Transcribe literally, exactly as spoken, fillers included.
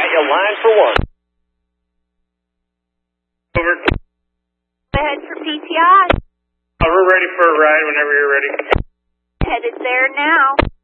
Omega, line for one. Over. Ahead for P T I. Uh, we're ready for a ride whenever you're ready. Headed there now.